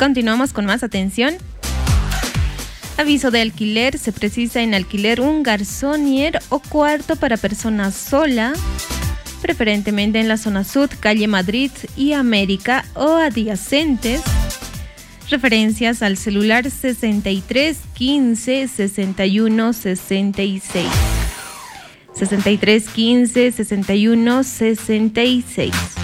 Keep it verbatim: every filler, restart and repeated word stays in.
Continuamos con más atención. Aviso de alquiler. Se precisa en alquiler un garzonier o cuarto para persona sola, preferentemente en la zona sur, calle Madrid y América o adyacentes. Referencias al celular sesenta y tres quince sesenta y uno sesenta y seis. sesenta y tres quince sesenta y uno sesenta y seis.